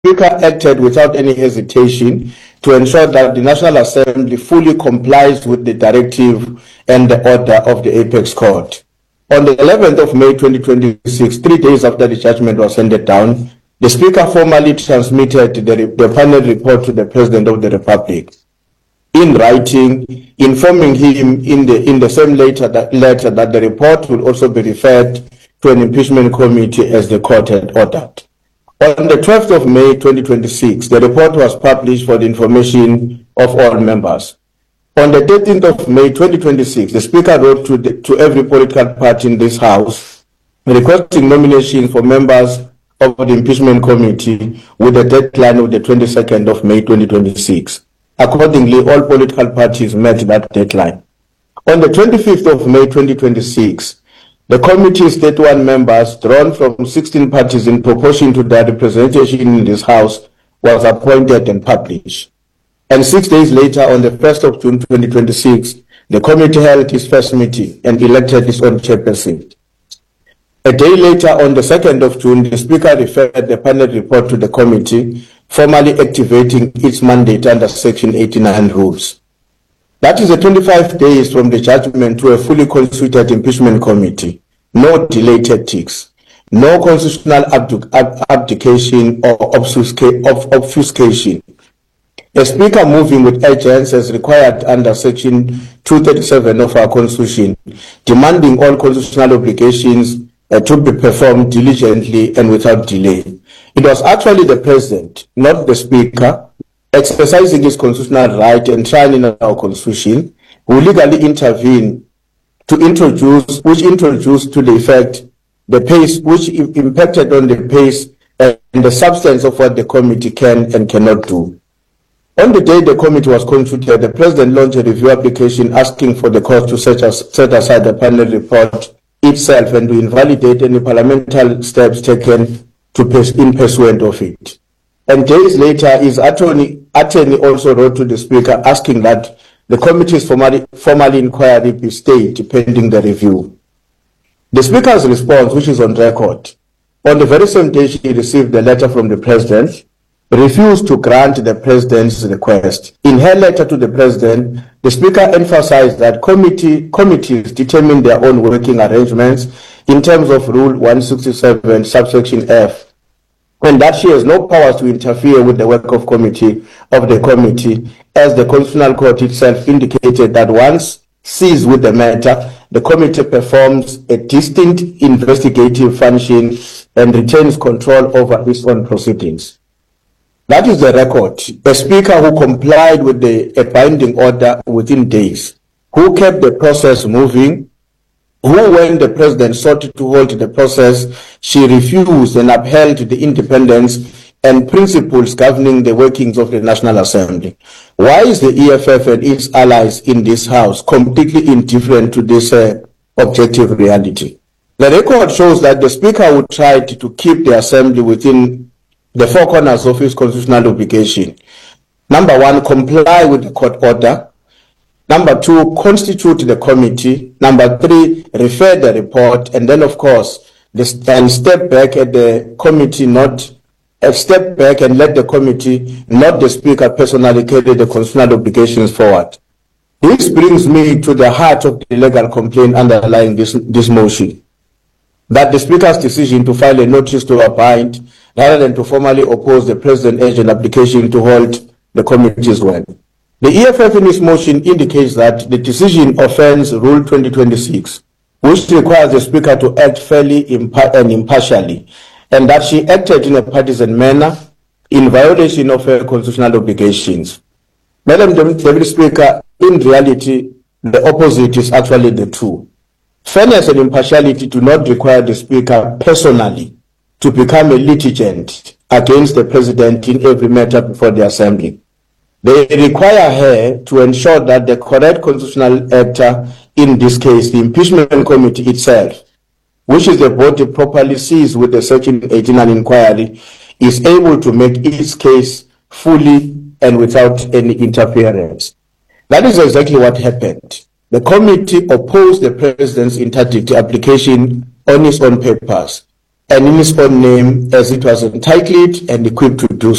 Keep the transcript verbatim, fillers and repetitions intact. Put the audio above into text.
Speaker acted without any hesitation to ensure that the National Assembly fully complies with the directive and the order of the Apex Court. On the eleventh of May twenty twenty-six, three days after the judgment was handed down, the Speaker formally transmitted the, the panel report to the President of the Republic in writing, informing him in the, in the same letter that, letter that the report will also be referred to an impeachment committee as the court had ordered. On the twelfth of May twenty twenty-six, the report was published for the information of all members. On the thirteenth of May twenty twenty-six, the Speaker wrote to, the, to every political party in this House requesting nominations for members of the impeachment committee with the deadline of the twenty-second of May twenty twenty-six. Accordingly, all political parties met that deadline. On the twenty-fifth of May twenty twenty-six, the committee's thirty-one members, drawn from sixteen parties in proportion to their representation in this House, was appointed and published. And six days later, on the first of June twenty twenty-six, the committee held its first meeting and elected its own chairperson. A day later, on the second of June, the Speaker referred the panel report to the committee, formally activating its mandate under Section eighty-nine rules. That is a twenty-five days from the judgment to a fully constituted impeachment committee. No delay tactics, no constitutional abdic ab abdication or obfusca of obfuscation. A Speaker moving with urgency as required under Section two thirty-seven of our Constitution, demanding all constitutional obligations uh, to be performed diligently and without delay. It was actually the President, not the Speaker, exercising his constitutional right and enshrined in our Constitution, who legally intervened to introduce, which introduced to the effect the pace, which impacted on the pace and the substance of what the committee can and cannot do. On the day the committee was constituted, the President launched a review application asking for the court to set, as, set aside the panel report itself and to invalidate any parliamentary steps taken to in pursuant of it. And days later, his attorney, attorney also wrote to the Speaker asking that the committee's formally, formally inquiry be stayed pending the review. The Speaker's response, which is on record, on the very same day she received the letter from the President, refused to grant the President's request. In her letter to the President, the Speaker emphasized that committee, committees determine their own working arrangements in terms of Rule one sixty-seven, subsection F, and that she has no powers to interfere with the work of committee of the committee, as the Constitutional Court itself indicated that once seized with the matter, the committee performs a distinct investigative function and retains control over its own proceedings. That is the record. A Speaker who complied with the a binding order within days, who kept the process moving, who, when the President sought to hold the process, she refused and upheld the independence and principles governing the workings of the National Assembly. Why is the E F F and its allies in this House completely indifferent to this uh, objective reality? The record shows that the Speaker who tried to keep the Assembly within the four corners of his constitutional obligation. Number one, comply with the court order. Number two, constitute the committee. Number three, refer the report. And then, of course, the, and step back at the committee, not uh, step back and let the committee, not the Speaker, personally carry the constitutional obligations forward. This brings me to the heart of the legal complaint underlying this, this motion, that the Speaker's decision to file a notice to appoint rather than to formally oppose the President's urgent application to hold the committee's work. The E F F in its motion indicates that the decision offends Rule twenty twenty-six, which requires the Speaker to act fairly impa and impartially, and that she acted in a partisan manner in violation of her constitutional obligations. Madam Deputy Speaker, in reality, the opposite is actually the truth. Fairness and impartiality do not require the Speaker personally to become a litigant against the President in every matter before the Assembly. They require her to ensure that the correct constitutional actor, in this case the impeachment committee itself, which is the body properly seized with the Section eighty-nine inquiry, is able to make its case fully and without any interference. That is exactly what happened. The committee opposed the President's interdict application on its own papers, and in its own name as it was entitled and equipped to do